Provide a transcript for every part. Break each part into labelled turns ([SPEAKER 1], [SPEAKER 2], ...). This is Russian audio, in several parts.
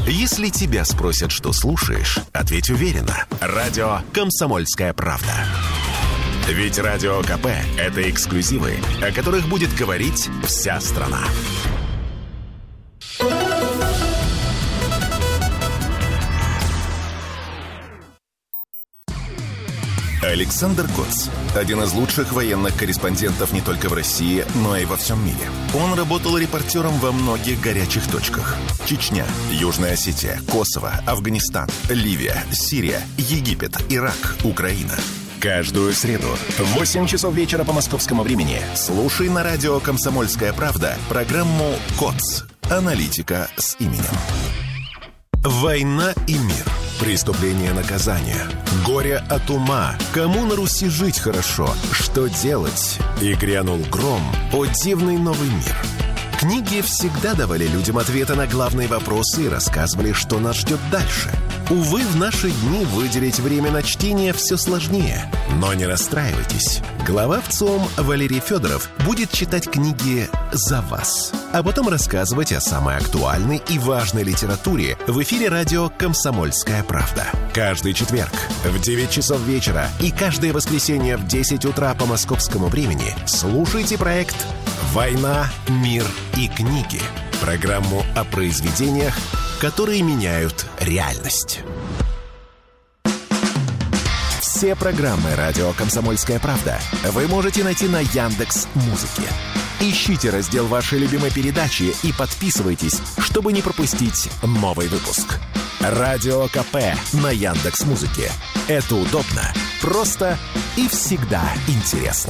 [SPEAKER 1] Если тебя спросят, что слушаешь, ответь уверенно. Радио «Комсомольская правда». Ведь Радио КП – это эксклюзивы, о которых будет говорить вся страна. Александр Коц – один из лучших военных корреспондентов не только в России, но и во всем мире. Он работал репортером во многих горячих точках. Чечня, Южная Осетия, Косово, Афганистан, Ливия, Сирия, Египет, Ирак, Украина. Каждую среду в 8 часов вечера по московскому времени слушай на радио «Комсомольская правда» программу «КОЦ. Аналитика с именем». Война и мир. Преступление, наказание. Горе от ума. Кому на Руси жить хорошо? Что делать? И грянул гром. О, дивный новый мир. Книги всегда давали людям ответы на главные вопросы и рассказывали, что нас ждет дальше. Увы, в наши дни выделить время на чтение все сложнее. Но не расстраивайтесь. Глава ВЦИОМ Валерий Федоров будет читать книги за вас, а потом рассказывать о самой актуальной и важной литературе в эфире радио «Комсомольская правда». Каждый четверг в 9 часов вечера и каждое воскресенье в 10 утра по московскому времени слушайте проект «Война, мир и книги». Программу о произведениях, которые меняют реальность. Все программы радио «Комсомольская правда» вы можете найти на Яндекс.Музыке. Ищите раздел вашей любимой передачи и подписывайтесь, чтобы не пропустить новый выпуск. Радио КП на Яндекс.Музыке. Это удобно, просто и всегда интересно.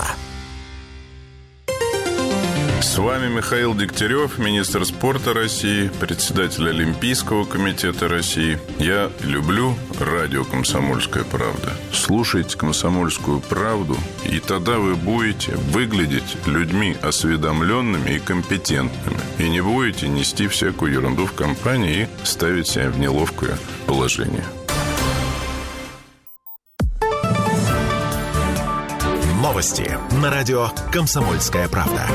[SPEAKER 2] С вами Михаил Дегтярев, министр спорта России, председатель Олимпийского комитета России. Я люблю радио «Комсомольская правда». Слушайте «Комсомольскую правду», и тогда вы будете выглядеть людьми осведомленными и компетентными. И не будете нести всякую ерунду в компании и ставить себя в неловкое положение.
[SPEAKER 1] Новости на радио «Комсомольская правда».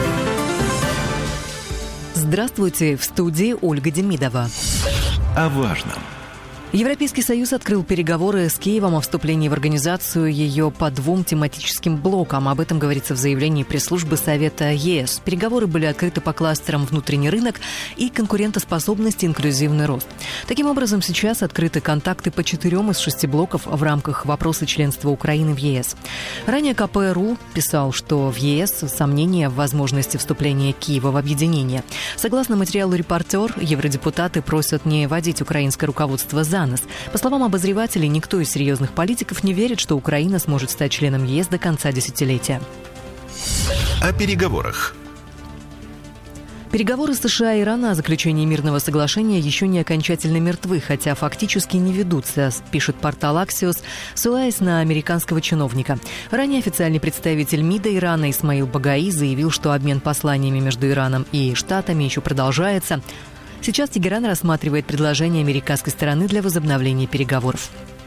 [SPEAKER 3] Здравствуйте, в студии Ольга Демидова.
[SPEAKER 1] О важном.
[SPEAKER 3] Европейский Союз открыл переговоры с Киевом о вступлении в организацию ее по 2 тематическим блокам. Об этом говорится в заявлении пресс-службы Совета ЕС. Переговоры были открыты по кластерам «Внутренний рынок» и «Конкурентоспособность и инклюзивный рост». Таким образом, сейчас открыты контакты по 4 из 6 блоков в рамках вопроса членства Украины в ЕС. Ранее КП.ру писал, что в ЕС сомнения в возможности вступления Киева в объединение. Согласно материалу «Репортер», евродепутаты просят не водить украинское руководство за нос. По словам обозревателей, никто из серьезных политиков не верит, что Украина сможет стать членом ЕС до конца десятилетия.
[SPEAKER 1] О переговорах.
[SPEAKER 3] Переговоры США и Ирана о заключении мирного соглашения еще не окончательно мертвы, хотя фактически не ведутся, пишет портал Axios, ссылаясь на американского чиновника. Ранее официальный представитель МИДа Ирана Исмаил Багаи заявил, что обмен посланиями между Ираном и Штатами еще продолжается. Сейчас Тегеран рассматривает предложение американской стороны для возобновления переговоров.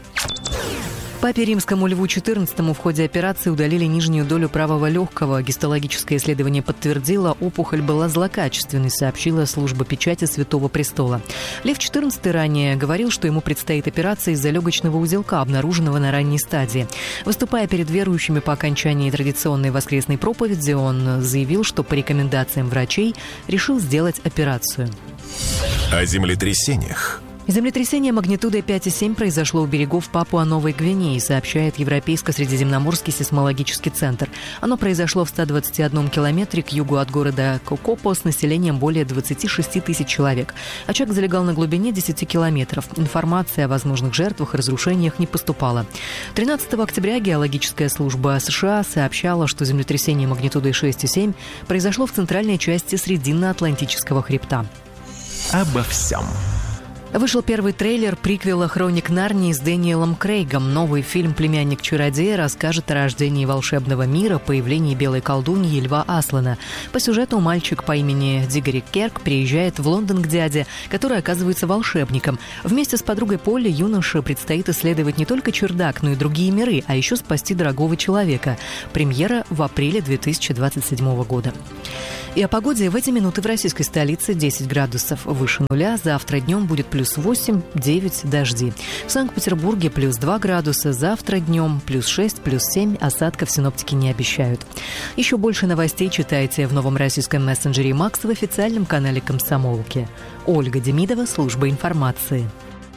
[SPEAKER 3] Папе Римскому Льву XIV в ходе операции удалили нижнюю долю правого легкого. Гистологическое исследование подтвердило, опухоль была злокачественной, сообщила служба печати Святого Престола. Лев XIV ранее говорил, что ему предстоит операция из-за легочного узелка, обнаруженного на ранней стадии. Выступая перед верующими по окончании традиционной воскресной проповеди, он заявил, что по рекомендациям врачей решил сделать операцию.
[SPEAKER 1] О землетрясениях.
[SPEAKER 3] Землетрясение магнитудой 5,7 произошло у берегов Папуа-Новой Гвинеи, сообщает Европейско-Средиземноморский сейсмологический центр. Оно произошло в 121 километре к югу от города Кокопо с населением более 26 тысяч человек. Очаг залегал на глубине 10 километров. Информация о возможных жертвах и разрушениях не поступала. 13 октября геологическая служба США сообщала, что землетрясение магнитудой 6,7 произошло в центральной части Срединно-Атлантического хребта.
[SPEAKER 1] Обо всем.
[SPEAKER 3] Вышел первый трейлер приквела «Хроник Нарнии» с Дэниелом Крейгом. Новый фильм «Племянник чародея» расскажет о рождении волшебного мира, появлении белой колдуньи и льва Аслана. По сюжету мальчик по имени Дигори Керк приезжает в Лондон к дяде, который оказывается волшебником. Вместе с подругой Полли юноше предстоит исследовать не только чердак, но и другие миры, а еще спасти дорогого человека. Премьера в апреле 2027 года. И о погоде в эти минуты в российской столице 10 градусов выше нуля. Завтра днем будет плюс 8, 9 дожди. В Санкт-Петербурге плюс 2 градуса. Завтра днем плюс 6, плюс 7. Осадков синоптики не обещают. Еще больше новостей читайте в новом российском мессенджере Макс в официальном канале «Комсомолки». Ольга Демидова, служба информации.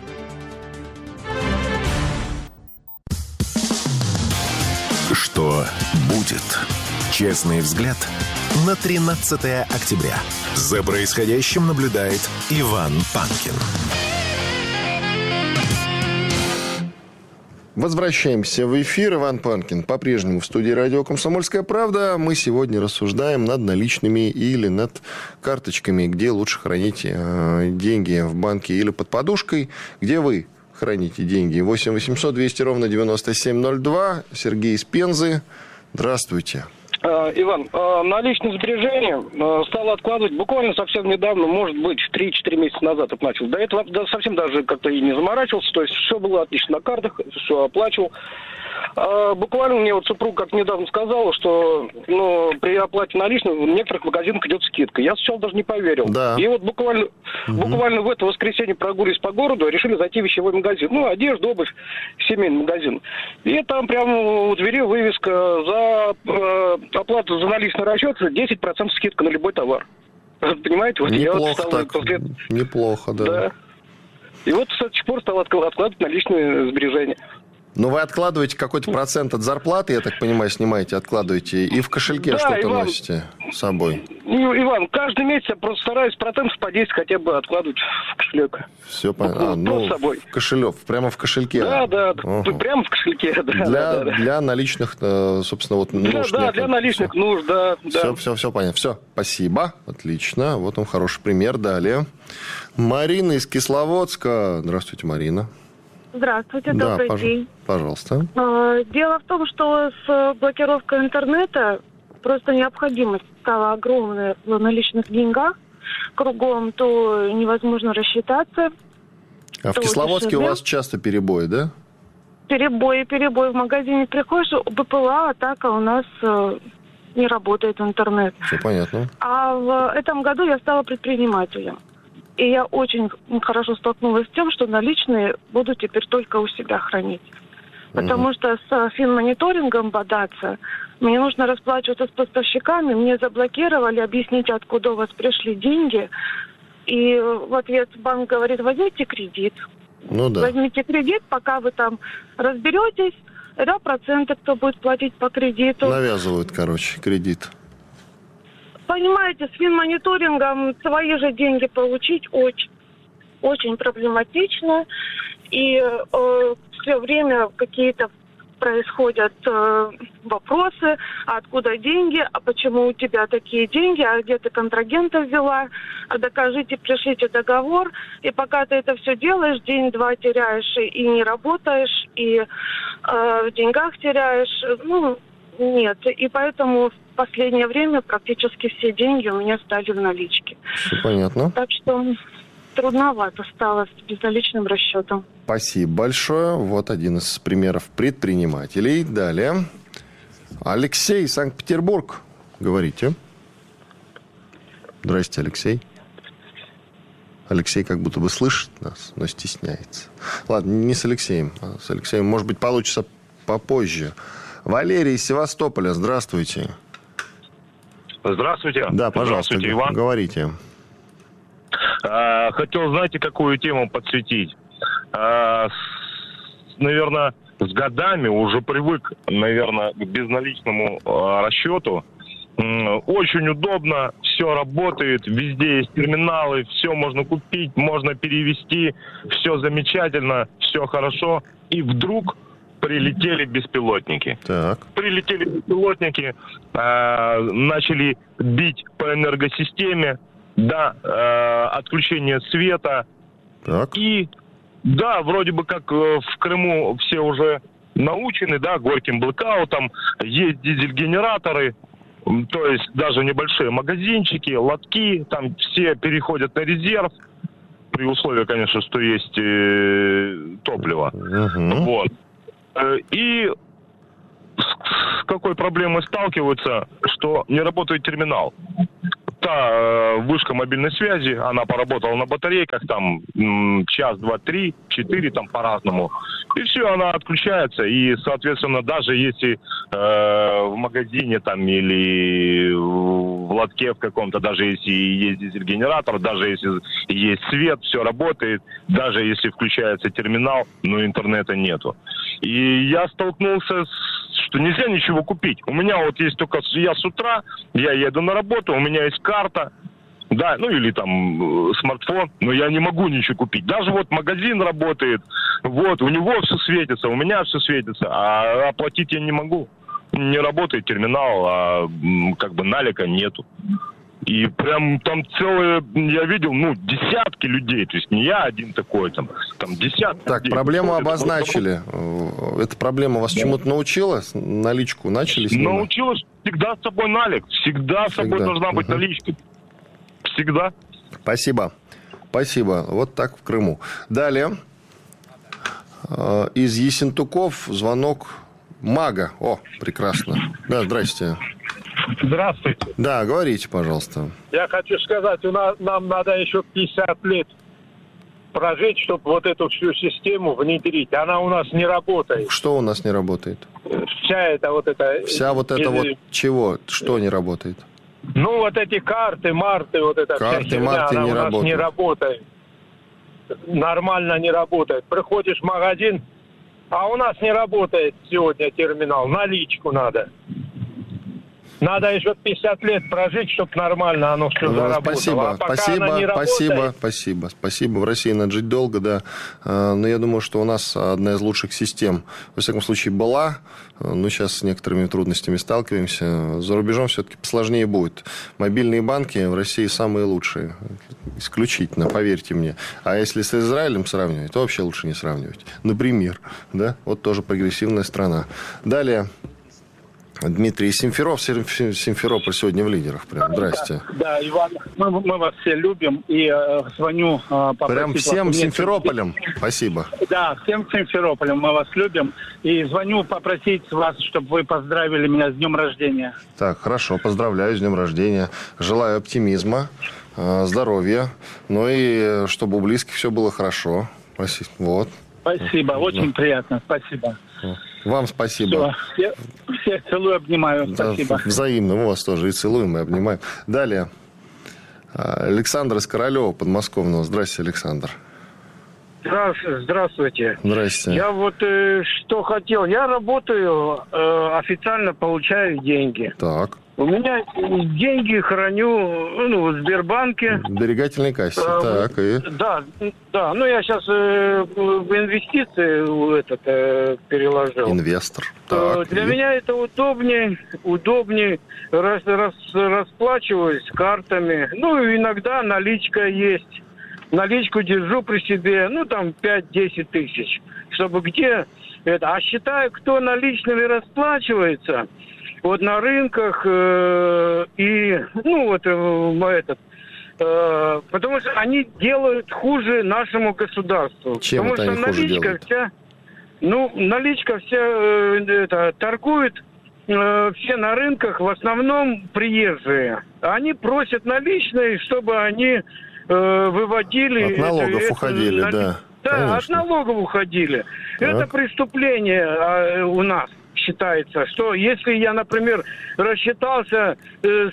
[SPEAKER 1] Что будет? Честный взгляд на 13 октября. За происходящим наблюдает Иван Панкин.
[SPEAKER 4] Возвращаемся в эфир. Иван Панкин по-прежнему в студии радио «Комсомольская правда». Мы сегодня рассуждаем над наличными или над карточками, где лучше хранить деньги, в банке или под подушкой. Где вы храните деньги? 8 800 200 ровно 9702. Сергей из Пензы. Здравствуйте.
[SPEAKER 5] Иван, наличные сбережения стал откладывать буквально совсем недавно, может быть, 3-4 месяца назад это начал. До этого совсем даже как-то и не заморачивался, то есть все было отлично на картах, все оплачивал. Буквально мне вот супруга как недавно сказала, что при оплате наличных в некоторых магазинах идет скидка. Я сначала даже не поверил. Да. И вот буквально в это воскресенье, прогуливаясь по городу, решили зайти в вещевой магазин. Одежда, обувь, семейный магазин. И там прямо у двери вывеска: за оплату за наличный расчет 10% скидка на любой товар. Понимаете? Вот
[SPEAKER 4] неплохо я так. Неплохо, да.
[SPEAKER 5] И вот с тех пор стал откладывать наличные сбережения.
[SPEAKER 4] Но вы откладываете какой-то процент от зарплаты, я так понимаю, снимаете, откладываете, и в кошельке что-то
[SPEAKER 5] Иван,
[SPEAKER 4] носите с собой.
[SPEAKER 5] Иван, каждый месяц я просто стараюсь процентов по 10 хотя бы откладывать в кошелек.
[SPEAKER 4] Все понятно.
[SPEAKER 5] С собой.
[SPEAKER 4] В кошелек, прямо в кошельке.
[SPEAKER 5] Да, прямо в кошельке.
[SPEAKER 4] Для наличных, собственно, нужд.
[SPEAKER 5] Да, для наличных нужд, да.
[SPEAKER 4] Все понятно. Все, спасибо, отлично. Вот он хороший пример. Далее. Марина из Кисловодска. Здравствуйте, Марина.
[SPEAKER 6] Здравствуйте, добрый день.
[SPEAKER 4] Пожалуйста.
[SPEAKER 6] Дело в том, что с блокировкой интернета просто необходимость стала огромная в наличных деньгах. Кругом то невозможно рассчитаться.
[SPEAKER 4] А в Кисловодске дешевле. У вас часто перебои, да?
[SPEAKER 6] Перебои. В магазине приходишь, БПЛА, атака, у нас не работает интернет.
[SPEAKER 4] Все понятно.
[SPEAKER 6] А в этом году я стала предпринимателем. И я очень хорошо столкнулась с тем, что наличные буду теперь только у себя хранить. Потому что с финмониторингом бодаться, мне нужно расплачиваться с поставщиками, мне заблокировали, объясните, откуда у вас пришли деньги. И в ответ банк говорит: возьмите кредит. Возьмите кредит, пока вы там разберетесь, да, проценты кто будет платить по кредиту.
[SPEAKER 4] Навязывают, кредит.
[SPEAKER 6] Понимаете, с финмониторингом свои же деньги получить очень проблематично. И все время какие-то происходят вопросы: а откуда деньги, а почему у тебя такие деньги, а где ты контрагента взяла, а докажите, пришлите договор. И пока ты это все делаешь, день-два теряешь и не работаешь, и в деньгах теряешь. Нет, и поэтому в последнее время практически все деньги у меня стали в наличке.
[SPEAKER 4] Все понятно.
[SPEAKER 6] Так что трудновато стало с безналичным расчетом.
[SPEAKER 4] Спасибо большое. Вот один из примеров предпринимателей. Далее. Алексей, Санкт-Петербург. Говорите. Здрасте, Алексей. Алексей как будто бы слышит нас, но стесняется. Ладно, не с Алексеем. С Алексеем, может быть, получится попозже. Валерий из Севастополя. Здравствуйте.
[SPEAKER 7] Здравствуйте.
[SPEAKER 4] Да, пожалуйста,
[SPEAKER 7] здравствуйте, Иван.
[SPEAKER 4] Говорите.
[SPEAKER 7] Хотел, знаете, какую тему подсветить? Наверное, с годами уже привык, наверное, к безналичному расчету. Очень удобно, все работает, везде есть терминалы, все можно купить, можно перевести, все замечательно, все хорошо. И вдруг прилетели беспилотники.
[SPEAKER 4] Так.
[SPEAKER 7] Прилетели беспилотники, начали бить по энергосистеме, отключение света.
[SPEAKER 4] Так.
[SPEAKER 7] И, вроде бы как в Крыму все уже научены, горьким блэкаутом, есть дизель-генераторы, то есть даже небольшие магазинчики, лотки, там все переходят на резерв, при условии, конечно, что есть топливо. Вот. И с какой проблемой сталкиваются, что не работает терминал. та вышка мобильной связи, она поработала на батарейках, там, час, два, три, 4, там, по-разному. И все, она отключается. И, соответственно, даже если в магазине, там, или в лотке в каком-то, даже если есть дизель-генератор, даже если есть свет, все работает. Даже если включается терминал, но интернета нету. И я столкнулся что нельзя ничего купить. У меня вот есть только... Я с утра, я еду на работу, у меня есть карта, да, ну или там смартфон, но я не могу ничего купить. Даже вот магазин работает, вот, у него все светится, у меня все светится, а оплатить я не могу. Не работает терминал, а как бы налика нету. И прям там целые, я видел, десятки людей, то есть не я один такой, там десятки.
[SPEAKER 4] Так,
[SPEAKER 7] людей.
[SPEAKER 4] Проблему обозначили. Эта проблема вас чему-то научила? Наличку начали снимать?
[SPEAKER 7] Научилась всегда с собой налик, всегда с собой должна быть наличка. Всегда.
[SPEAKER 4] Спасибо. Вот так в Крыму. Далее. Из Ессентуков звонок Мага. О, прекрасно. Да, здрасте.
[SPEAKER 8] Здравствуйте.
[SPEAKER 4] Да, говорите, пожалуйста.
[SPEAKER 8] Я хочу сказать, нам надо еще 50 лет прожить, чтобы вот эту всю систему внедрить. Она у нас не работает.
[SPEAKER 4] Что у нас не работает?
[SPEAKER 8] Вся вот эта
[SPEAKER 4] чего? Что не работает?
[SPEAKER 8] Вот эти карты, марты, вот эта вся херня, она у нас не работает. Нормально не работает. Приходишь в магазин, а у нас не работает сегодня терминал. Наличку надо. Надо еще 50 лет прожить, чтобы нормально оно все заработало.
[SPEAKER 4] Спасибо. В России надо жить долго, да. Но я думаю, что у нас одна из лучших систем, во всяком случае, была. Но сейчас с некоторыми трудностями сталкиваемся. За рубежом все-таки посложнее будет. Мобильные банки в России самые лучшие. Исключительно, поверьте мне. А если с Израилем сравнивать, то вообще лучше не сравнивать. Например, да, вот тоже прогрессивная страна. Далее. Дмитрий Симферов. Симферополь сегодня в лидерах. Прям. Здрасте.
[SPEAKER 8] Да, Иван, мы вас все любим. И звоню
[SPEAKER 4] прям всем Симферополем. Спасибо.
[SPEAKER 8] Да, всем Симферополем мы вас любим. И звоню попросить вас, чтобы вы поздравили меня с днем рождения.
[SPEAKER 4] Так, хорошо. Поздравляю с днем рождения. Желаю оптимизма, здоровья. Ну и чтобы у близких все было хорошо. Спасибо. Вот.
[SPEAKER 8] Спасибо. Очень приятно. Спасибо.
[SPEAKER 4] Вам спасибо.
[SPEAKER 8] Все, всех целую, обнимаю. Спасибо.
[SPEAKER 4] Взаимно. Мы вас тоже и целуем, и обнимаем. Далее. Александр из Королева, подмосковного. Здравствуйте, Александр.
[SPEAKER 9] Здравствуйте.
[SPEAKER 4] Здрасте.
[SPEAKER 9] Я вот что хотел. Я работаю, официально получаю деньги.
[SPEAKER 4] Так.
[SPEAKER 9] У меня деньги храню в Сбербанке.
[SPEAKER 4] В сберегательной кассе. Так, и...
[SPEAKER 9] Да. Я сейчас в инвестиции переложил.
[SPEAKER 4] Инвестор. Так,
[SPEAKER 9] Для меня это удобнее. Расплачиваюсь картами. Иногда наличка есть. Наличку держу при себе, 5-10 тысяч. Чтобы где это. А считаю, кто наличными расплачивается... Вот на рынках потому что они делают хуже нашему государству.
[SPEAKER 4] Чем
[SPEAKER 9] потому
[SPEAKER 4] это
[SPEAKER 9] что
[SPEAKER 4] они хуже делают?
[SPEAKER 9] наличка вся торгует все на рынках, в основном приезжие. Они просят наличные, чтобы они выводили...
[SPEAKER 4] От налогов уходили, да.
[SPEAKER 9] Да, конечно. От налогов уходили. Так. Это преступление у нас. Считается, что если я, например, рассчитался с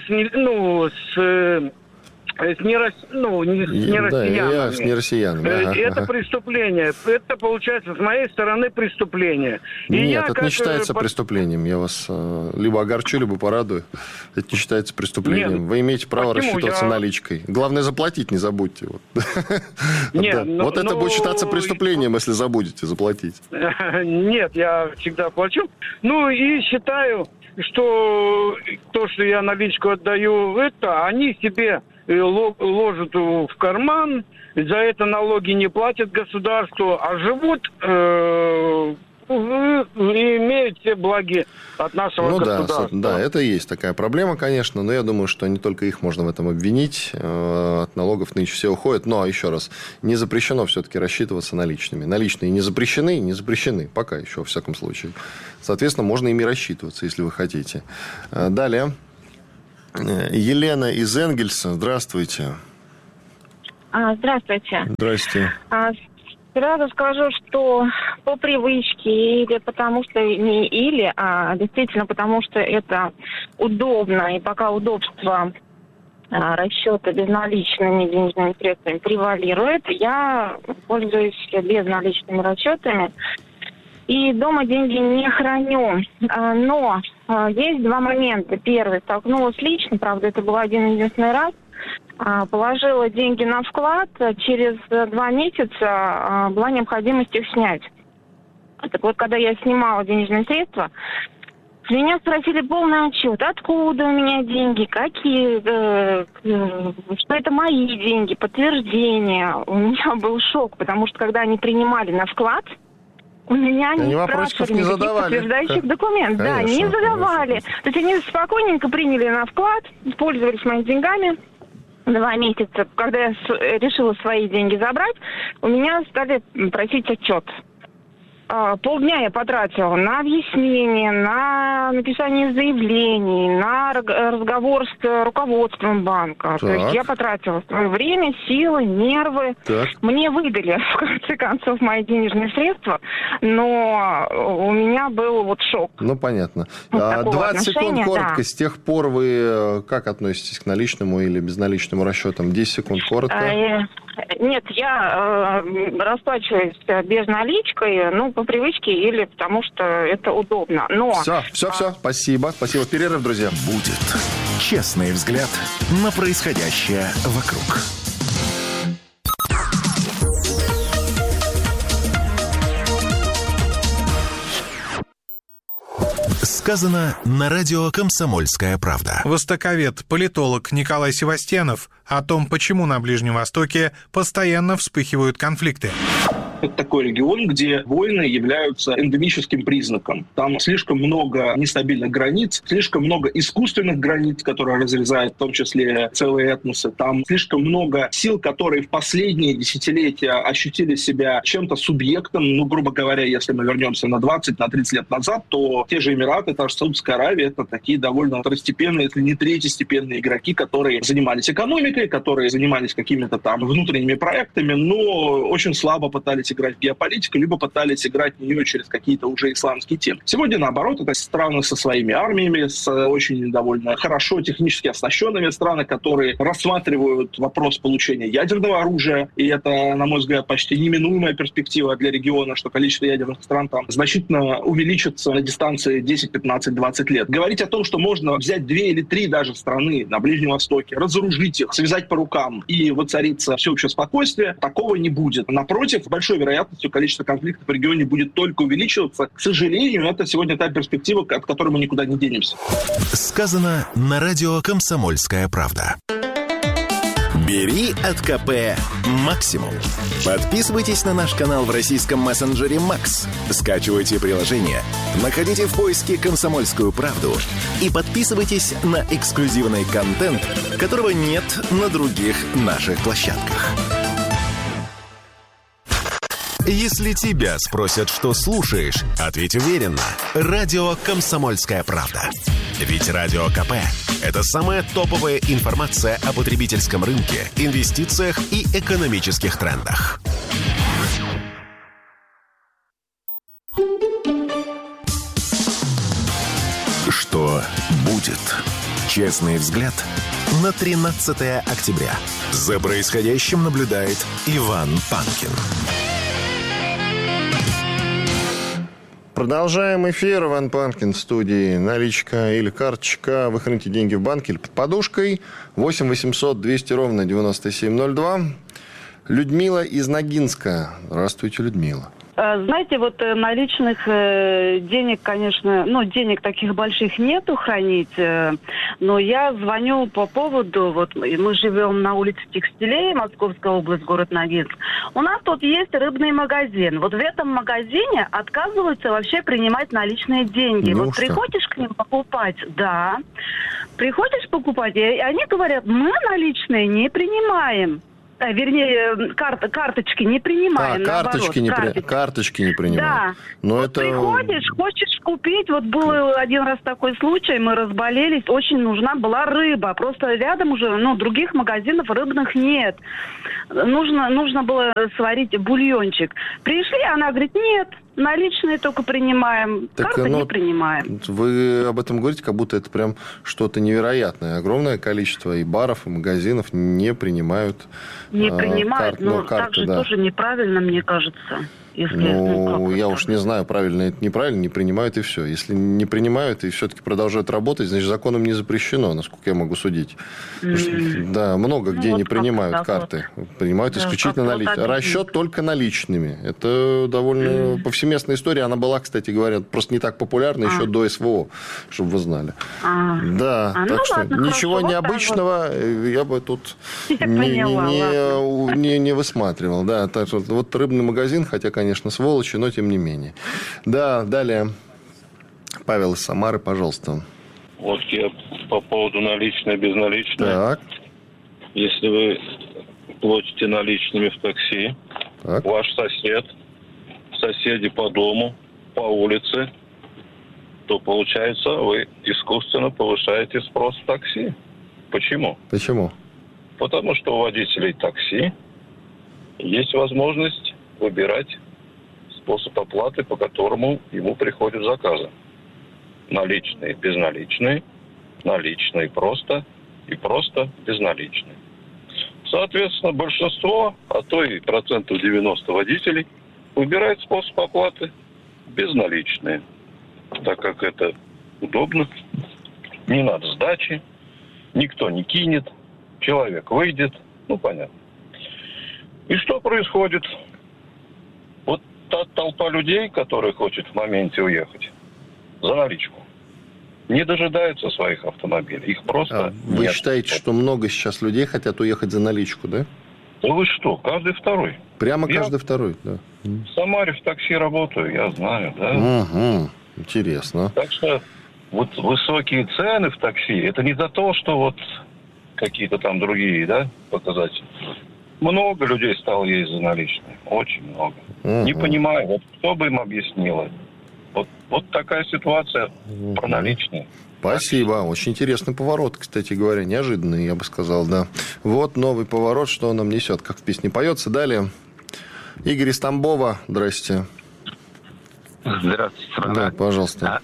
[SPEAKER 9] нероссиянами, это преступление. Это получается с моей стороны преступление.
[SPEAKER 4] Нет, это не считается преступлением. Я вас либо огорчу, либо порадую. Это не считается преступлением. Вы имеете право рассчитываться наличкой. Главное, заплатить не забудьте. Вот это будет считаться преступлением, если забудете заплатить.
[SPEAKER 9] Нет, я всегда плачу. И считаю, что то, что я наличку отдаю, они себе ложат в карман, за это налоги не платят государству, а живут и имеют все благи от нашего государства.
[SPEAKER 4] Да, это и есть такая проблема, конечно, но я думаю, что не только их можно в этом обвинить. От налогов нынче все уходят. Но, еще раз, не запрещено все-таки рассчитываться наличными. Наличные не запрещены, пока еще, во всяком случае. Соответственно, можно ими рассчитываться, если вы хотите. Далее. Елена из Энгельса, здравствуйте.
[SPEAKER 6] Здравствуйте.
[SPEAKER 4] Здрасте.
[SPEAKER 6] Сразу скажу, что по привычке или потому что не или, а действительно потому что это удобно, и пока удобство расчета безналичными денежными средствами превалирует, я пользуюсь безналичными расчетами и дома деньги не храню. Но есть два момента. Первый, столкнулась лично, правда, это был один-единственный раз. Положила деньги на вклад, через 2 месяца была необходимость их снять. Так вот, когда я снимала денежные средства, с меня спросили полный отчет, откуда у меня деньги, какие, что это мои деньги, подтверждение. У меня был шок, потому что когда они принимали на вклад, у меня не спрашивали никаких подтверждающих документов. Да, не задавали. То есть они спокойненько приняли на вклад, пользовались моими деньгами. 2 месяца, когда я решила свои деньги забрать, у меня стали просить отчет. Полдня я потратила на объяснение, на написание заявлений, на разговор с руководством банка. Так. То есть я потратила свое время, силы, нервы. Так. Мне выдали, в конце концов, мои денежные средства, но у меня был вот шок.
[SPEAKER 4] Ну, понятно. 20 секунд коротко. Да. С тех пор вы как относитесь к наличному или безналичному расчетам? 10 секунд коротко.
[SPEAKER 6] Нет, я расплачиваюсь безналичкой, по привычке или потому что это удобно. Но...
[SPEAKER 4] Все. Спасибо. Перерыв, друзья.
[SPEAKER 1] Будет честный взгляд на происходящее вокруг. Сказано на радио «Комсомольская правда».
[SPEAKER 10] Востоковед, политолог Николай Севастьянов о том, почему на Ближнем Востоке постоянно вспыхивают конфликты.
[SPEAKER 11] Это такой регион, где войны являются эндемическим признаком. Там слишком много нестабильных границ, слишком много искусственных границ, которые разрезают в том числе целые этносы. Там слишком много сил, которые в последние десятилетия ощутили себя чем-то субъектом. Грубо говоря, если мы вернемся на 20, на 30 лет назад, то те же Эмираты, та же Саудовская Аравия, это такие довольно второстепенные, если не третьестепенные игроки, которые занимались экономикой, которые занимались какими-то там внутренними проектами, но очень слабо пытались играть в геополитику, либо пытались играть в нее через какие-то уже исламские темы. Сегодня, наоборот, это страны со своими армиями, с очень довольно хорошо технически оснащенными страны, которые рассматривают вопрос получения ядерного оружия, и это, на мой взгляд, почти неминуемая перспектива для региона, что количество ядерных стран там значительно увеличится на дистанции 10, 15, 20 лет. Говорить о том, что можно взять 2 или 3 даже страны на Ближнем Востоке, разоружить их, связать по рукам и воцарится всеобщее спокойствие, такого не будет. Напротив, с большой вероятностью количество конфликтов в регионе будет только увеличиваться. К сожалению, это сегодня та перспектива, от которой мы никуда не денемся.
[SPEAKER 1] Сказано на радио «Комсомольская правда». Бери от КП максимум. Подписывайтесь на наш канал в российском мессенджере Макс. Скачивайте приложение, находите в поиске «Комсомольскую правду» и подписывайтесь на эксклюзивный контент, которого нет на других наших площадках. Если тебя спросят, что слушаешь, ответь уверенно. Радио «Комсомольская правда». Ведь Радио КП – это самая топовая информация о потребительском рынке, инвестициях и экономических трендах. Что будет? Честный взгляд на 13 октября. За происходящим наблюдает Иван Панкин.
[SPEAKER 4] Продолжаем эфир. Иван Панкин в студии. Наличка или карточка. Вы храните деньги в банке или под подушкой. 8 800 200 ровно 9702. Людмила из Ногинска. Здравствуйте, Людмила.
[SPEAKER 12] Знаете, вот наличных денег, конечно, денег таких больших нету хранить, но я звоню по поводу, вот мы живем на улице Текстилей, Московская область, город Ногинск. У нас тут есть рыбный магазин. Вот в этом магазине отказываются вообще принимать наличные деньги.
[SPEAKER 4] Ну,
[SPEAKER 12] вот
[SPEAKER 4] что?
[SPEAKER 12] Приходишь к ним покупать, приходишь покупать, и они говорят, мы наличные не принимаем. Вернее, карточки не принимаем.
[SPEAKER 4] Карточки не принимаем.
[SPEAKER 12] Да.
[SPEAKER 4] Но
[SPEAKER 12] вот приходишь, хочешь купить. Вот был один раз такой случай, мы разболелись, очень нужна была рыба. Просто рядом уже, других магазинов рыбных нет. Нужно было сварить бульончик. Пришли, она говорит, нет, наличные только принимаем, карты не принимаем.
[SPEAKER 4] Вы об этом говорите, как будто это прям что-то невероятное. Огромное количество и баров, и магазинов не принимают карты.
[SPEAKER 12] Так же тоже неправильно, мне кажется. Если,
[SPEAKER 4] я уж не знаю, правильно это неправильно, не принимают и все. Если не принимают и все-таки продолжают работать, значит, законом не запрещено, насколько я могу судить. Да, много где не принимают карты. Принимают исключительно наличные. Расчет только наличными. Это довольно повсеместная история. Она была, кстати говоря, просто не так популярна еще до СВО, чтобы вы знали. Да, так что ничего необычного я бы тут не высматривал. Да, так что вот рыбный магазин, хотя, конечно, сволочи, но тем не менее. Да, далее. Павел из Самары, пожалуйста.
[SPEAKER 13] Вот я по поводу наличной, безналичной.
[SPEAKER 4] Так.
[SPEAKER 13] Если вы платите наличными в такси, ваш соседи по дому, по улице, то, получается, вы искусственно повышаете спрос в такси. Почему?
[SPEAKER 4] Почему?
[SPEAKER 13] Потому что у водителей такси есть возможность выбирать способ оплаты, по которому ему приходят заказы. Наличные, безналичные, наличные просто и просто безналичные. Соответственно, большинство, а то и 90% водителей выбирает способ оплаты безналичные, так как это удобно, не надо сдачи, никто не кинет, человек выйдет, понятно. И что происходит? Вот та толпа людей, которая хочет в моменте уехать за наличку, не дожидаются своих автомобилей. Их просто
[SPEAKER 4] Вы считаете, что много сейчас людей хотят уехать за наличку, да?
[SPEAKER 13] Да вы что, каждый второй.
[SPEAKER 4] Прямо каждый второй, да.
[SPEAKER 13] В Самаре в такси работаю, я знаю, да.
[SPEAKER 4] Угу. Интересно.
[SPEAKER 13] Так что вот высокие цены в такси, это не за то, что вот какие-то там другие, да, показатели. Много людей стало ездить за наличные. Очень много. Не понимаю, вот кто бы им объяснил это. Вот такая ситуация про наличные.
[SPEAKER 4] Спасибо. Очень интересный поворот, кстати говоря. Неожиданный, я бы сказал, да. Вот новый поворот, что он нам несет, как в песне поется. Далее. Игорь из Тамбова. Здрасте.
[SPEAKER 14] Здравствуйте, страна.
[SPEAKER 4] Да, пожалуйста.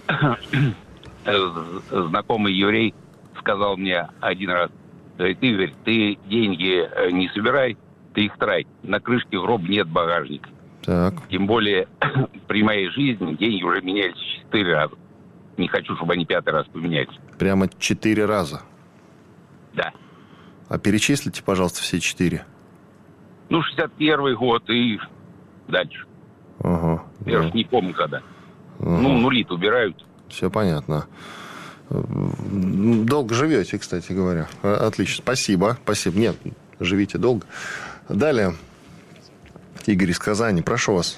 [SPEAKER 14] Знакомый еврей сказал мне один раз: Игорь, ты деньги не собирай, ты их трать. На крышке гроба нет багажника.
[SPEAKER 4] Так.
[SPEAKER 14] Тем более при моей жизни деньги уже менялись 4 раза. Не хочу, чтобы они 5-й раз поменялись.
[SPEAKER 4] Прямо 4 раза?
[SPEAKER 14] Да.
[SPEAKER 4] А перечислите, пожалуйста, все 4.
[SPEAKER 14] 61-й год и дальше.
[SPEAKER 4] Ага.
[SPEAKER 14] Я уж не помню, когда. Нули-то убирают.
[SPEAKER 4] Все понятно. Долго живете, кстати говоря. Отлично. Спасибо. Нет, живите долго. Далее. Игорь из Казани. Прошу вас.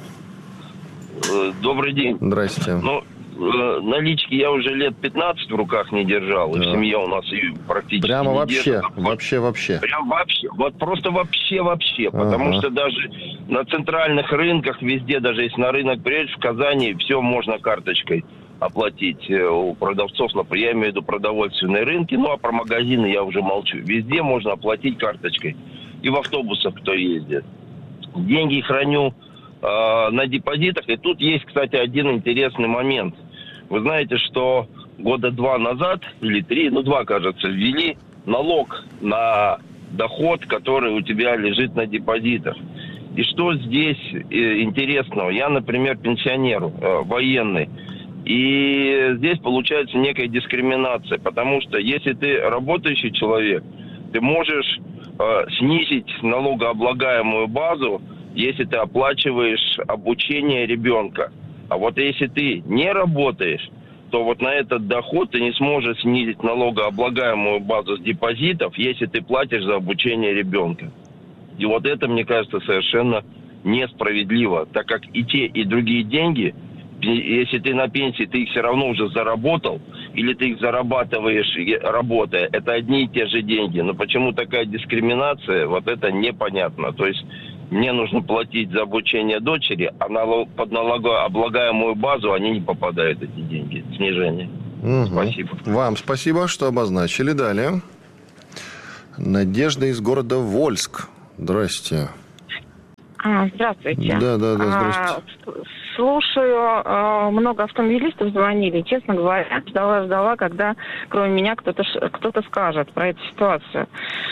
[SPEAKER 15] Добрый день.
[SPEAKER 4] Здрасте.
[SPEAKER 15] Налички я уже лет 15 в руках не держал. Да. И семья у нас и практически
[SPEAKER 4] прямо
[SPEAKER 15] не
[SPEAKER 4] вообще,
[SPEAKER 15] держит.
[SPEAKER 4] Вообще.
[SPEAKER 15] Прям вообще. Вот просто вообще. Потому что даже на центральных рынках, везде, даже если на рынок приедешь, в Казани, все можно карточкой оплатить у продавцов, я имею в виду продовольственные рынки, а про магазины я уже молчу. Везде можно оплатить карточкой. И в автобусах, кто ездит. Деньги храню на депозитах. И тут есть, кстати, один интересный момент. Вы знаете, что года 2 назад, или 3, 2, кажется, ввели налог на доход, который у тебя лежит на депозитах. И что здесь интересного? Я, например, пенсионер, военный. И здесь получается некая дискриминация, потому что если ты работающий человек, ты можешь снизить налогооблагаемую базу, если ты оплачиваешь обучение ребенка. А вот если ты не работаешь, то вот на этот доход ты не сможешь снизить налогооблагаемую базу с депозитов, если ты платишь за обучение ребенка. И вот это, мне кажется, совершенно несправедливо, так как и те, и другие деньги Если ты на пенсии, ты их все равно уже заработал, или ты их зарабатываешь, работая, это одни и те же деньги. Но почему такая дискриминация, вот это непонятно. То есть мне нужно платить за обучение дочери, а под налогооблагаемую базу они не попадают, эти деньги, снижение. Спасибо.
[SPEAKER 4] Вам спасибо, что обозначили. Далее. Надежда из города Вольск. Здрасте.
[SPEAKER 16] Здравствуйте.
[SPEAKER 4] Да, здравствуйте.
[SPEAKER 16] Слушаю, много автомобилистов звонили. Честно говоря, ждала, когда кроме меня кто-то скажет про эту ситуацию.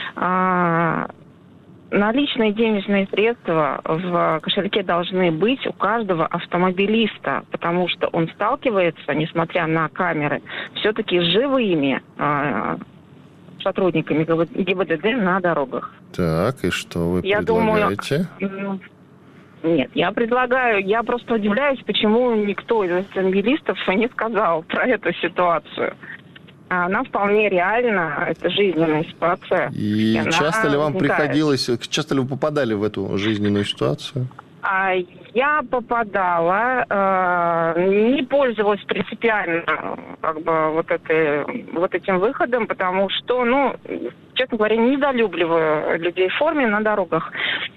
[SPEAKER 16] Наличные денежные средства в кошельке должны быть у каждого автомобилиста, потому что он сталкивается, несмотря на камеры, все-таки с живыми сотрудниками ГИБДД на дорогах.
[SPEAKER 4] Так, и что вы предлагаете?
[SPEAKER 16] Нет, я просто удивляюсь, почему никто из автомобилистов не сказал про эту ситуацию. Она вполне реальна, это жизненная ситуация.
[SPEAKER 4] И часто ли вам приходилось, часто ли вы попадали в эту жизненную ситуацию?
[SPEAKER 16] Я попадала, не пользовалась принципиально вот этим выходом, потому что, честно говоря, недолюбливаю людей в форме на дорогах.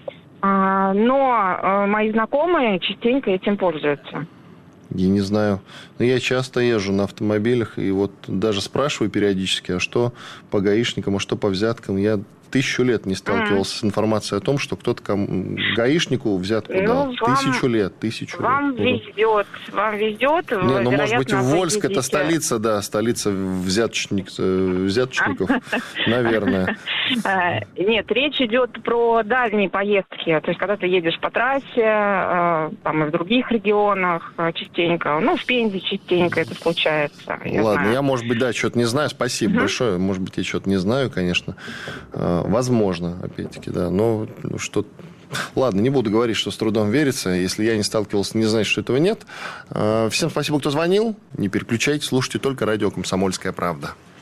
[SPEAKER 16] Но мои знакомые частенько этим пользуются.
[SPEAKER 4] Я не знаю. Но я часто езжу на автомобилях и вот даже спрашиваю периодически, а что по гаишникам, а что по взяткам. Я 1000 лет не сталкивался с информацией о том, что кто-то гаишнику взятку дал. 1000 лет.
[SPEAKER 16] Вам везет.
[SPEAKER 4] Не, может быть, Вольск это столица, столица взяточников, наверное.
[SPEAKER 16] Нет, речь идет про дальние поездки. То есть, когда ты едешь по трассе, там и в других регионах частенько, в Пензе частенько это случается.
[SPEAKER 4] Ладно, я, может быть, что-то не знаю. Спасибо большое. Может быть, я что-то не знаю, конечно. Возможно, опять-таки, да. Но что... Ладно, не буду говорить, что с трудом верится. Если я не сталкивался, не значит, что этого нет. Всем спасибо, кто звонил. Не переключайтесь, слушайте только радио «Комсомольская правда».